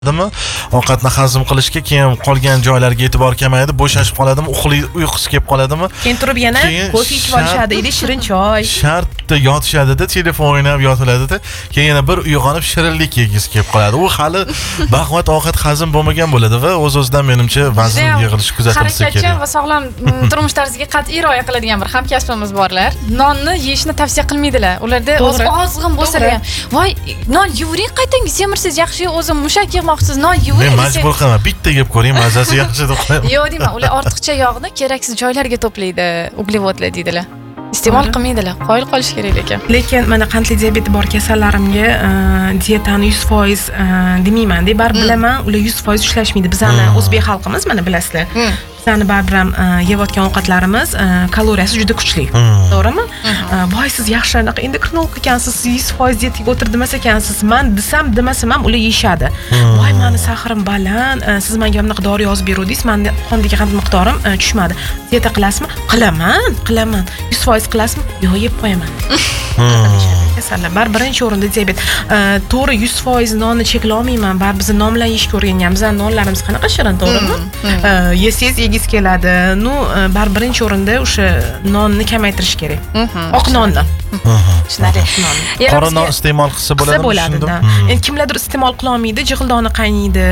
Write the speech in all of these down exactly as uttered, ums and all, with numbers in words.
Dimi ovqatni hazm qilishga, keyin qolgan joylarga e'tibor kamayadi, bo'shashib qoladimi, uyqusi kelib qoladimi, keyin turib yana kofe ichib olishadi, ila shirin choy. Shartda yotishadi-da, telefon o'ynab yotiladi-da, keyin yana bir uyg'onib shirinlik yegisi kelib qoladi. U hali baquvvat ovqat hazm bo'lmagan bo'ladi va o'z-o'zidan menimcha vazn yig'ilishi kuzatilsa kerak. Harakatchan va sog'lom turmush tarziga qat'iy rioya qiladigan bir hamkasbimiz borlar. Nonni yeyishni tavsiya qilmaydilar. Ularda ozg'in bo'lsa ham, voy, non yuvring, qaytang, semirsiz, yaxshi, o'zim mushak yemoqsiz, non yuvring. Men majbur qilaman, bitta yeb ko'ring, mazasi yaxshi deb qo'yaman. Yo'q, deyman, ular ortiqcha yog'ni keraksiz joylarga to'playdi, uglevodlar deydilar. Iste'mol qilmaydilar, qoyil qolish kerak ekan. Lekin mana qandli diabeti bor kasallarimga dietani yuz foiz demayman-da, baribir bilaman, ular yuz foiz ushlashmaydi. Bizani o'zbek xalqimiz, mana bilasizlar. Bizani baribir ham yeyotgan ovqatlarimiz kaloriyasi juda kuchli. To'g'rimi? Voy, siz yaxshi anaqa endokrinolog ekansiz, yuz foiz diyetaga o'tirdimas ekansiz. Men desam, demasam ham ular yeyishadi. Voy, meni sahrim baland, siz menga bunaqa dori yozib beruvdingiz, meni qondagi qand miqdorim tushmadi. Dieta qilasizmi? Qilaman, qilaman. yuz foiz qilasizmi? Yo'q, yeb qo'yaman. Kasallar bar birinchi o'rinda diabet. To'g'ri, yuz foiz nonni cheklay olmayman. Bar biz non bilan yeyishga o'rganganmiz. Bizning nonlarimiz qanaqa shirin, to'g'rimi? Yesangiz yegiz keladi. Nu, bar birinchi o'rinda o'sha nonni kamaytirish kerak. Oq nonni. Tushunarli. Qora non iste'mol qilsa bo'ladimi? Bo'ladi-da. Endi kimlardir iste'mol qila olmaydi, jig'ildoni qaynaydi.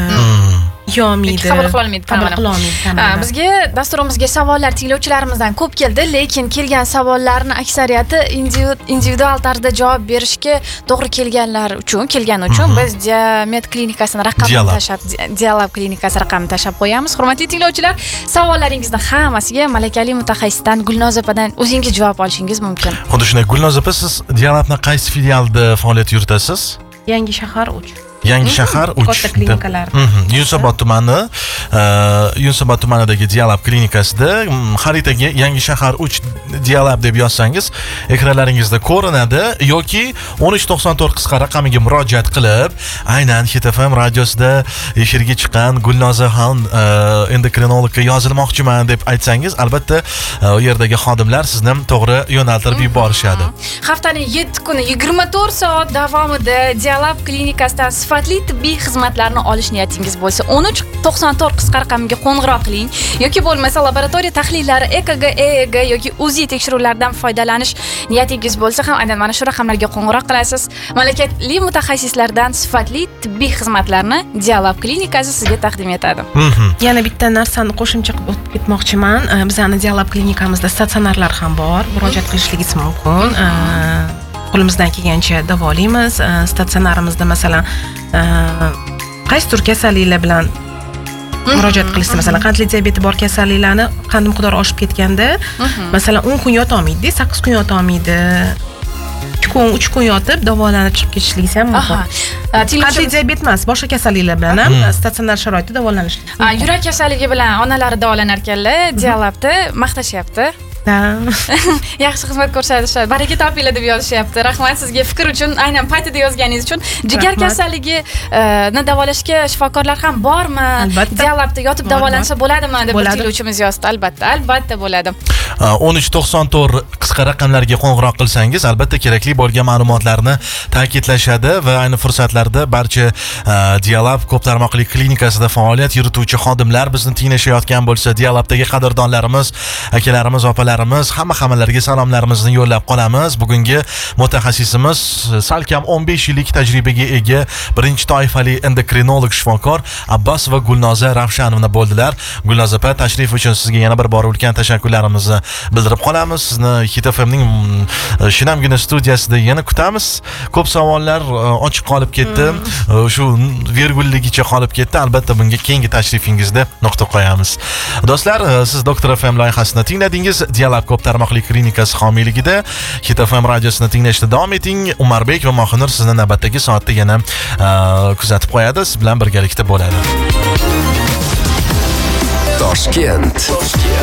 Yo'maydi. Qabul qila olmaydi, qabul qila olmaydi. Bizga dasturimizga savollar tinglovchilarimizdan ko'p keldi, lekin kelgan savollarning aksariyati individual tarzda javob berishga to'g'ri kelganlar uchun, kelgani uchun biz Diamet klinikasini raqamini tashab, Dialab klinikasi raqamini tashab qo'yamiz. Hurmatli tinglovchilar, savollaringizning hammasiga malakali mutaxassisdan Gulnoz opadan o'zingiz javob olishingiz mumkin. Xuddi shunday. Gulnoz opa, siz Dialabning qaysi filialida faoliyat yuritasiz? Yangi shahar uch. Yangi shahar uch. Katta klinikalar. Yunusobod tumani, Yunusobod tumanidagi Dialab klinikasida xaritaga Yangi shahar uch Dialab deb yozsangiz, ekranlaringizda ko'rinadi yoki o'n uch to'qson to'rt qisqa raqamiga murojaat qilib, aynan Hit F M radiosida efirga chiqqan Gulnozaxon endokrinologga yozilmoqchiman deb aytsangiz, albatta u yerdagi xodimlar sizni to'g'ri yo'naltirib yuborishadi. Haftaning yetti kuni yigirma to'rt soat davomida Dialab klinikasidan sifatli tibbiy xizmatlarni olish niyatingiz bo'lsa, o'n uch to'qson to'rt qisqa raqamiga qo'ng'iroq qiling yoki bo'lmasa laboratoriya tahlillari E K G, E E G yoki U Z I tekshiruvlaridan foydalanish niyatingiz bo'lsa ham aynan mana shu raqamlarga qo'ng'iroq qilasiz. Malakali mutaxassislardan sifatli tibbiy xizmatlarni Dialab klinikasi sizga taqdim etadi. Yana bitta narsani qo'shimcha qilib o'tib ketmoqchiman. Bizning Dialab klinikamizda statsionarlar ham bor, murojaat qilishingiz mumkin. Qo'limizdan kelgancha davolaymiz. Statsionarimizda masalan qaysi tur kasalliklar bilan murojaat qilishsa, masalan qandli diabeti bor kasalliklarni qand miqdori oshib ketganda, masalan o'n kun yota olmaydi, sakkiz kun yota olmaydi. ikki kun, uch kun yotib davolanib chiqib ketishligingiz ham mumkin. Qandli diabet emas, boshqa kasalliklar bilan ham statsionar sharoitda davolanish. Yurak kasalligi bilan onalari davolanar ekanlar, Dialabda maqtashyapti. Yaxshi xizmat ko'rsatishadi. Baraka topinglar deb yozishyapti. Rahmat sizga fikr uchun, aynan paytida yozganingiz uchun. Jigar kasalligini davolashga shifokorlar ham bormi? Dialabda yotib davolansa bo'ladimi deb tinglovchimiz yozdi. Albatta, albatta bo'ladi. o'n uch to'qson to'rt qisqa raqamlarga qo'ng'iroq qilsangiz, albatta kerakli bo'lgan ma'lumotlarni ta'kidlashadi va ayni fursatlarda barcha Dialab ko'p tarmoqli klinikasida faoliyat yurituvchi xodimlar bizni tinglashayotgan bo'lsa, Dialabdagi qadrdonlarimiz, akalarimiz, opalarimiz, hamma hammalarga salomlarimizni yo'llab qolamiz. Bugungi mutaxassisimiz salkam o'n besh yillik tajribaga ega birinchi toifali endokrinolog shifokor Abbos va Gulnoza Ravshanovna bo'ldilar. Gulnoza opa, tashrif uchun sizga yana bir bor ulkan tashakkurlarimizni bildirib qolamiz. Sizni Hit F M'ning shinamgina studiyasida yana kutamiz. Ko'p savollar ochiq qolib ketdi. Shu vergulligicha qolib ketdi. Albatta bunga keyingi tashrifingizda nuqta qo'yamiz. Do'stlar, siz Doktor F M loyihasini tingladingiz. Dialab ko'p tarmoqli klinikasi homiyligida Hit F M radiosini tinglashda davom eting. Umarbek va Mohinur sizni navbatdagi soatda yana kuzatib qo'yadi. Siz bilan birgalikda bo'ladi. Toshkent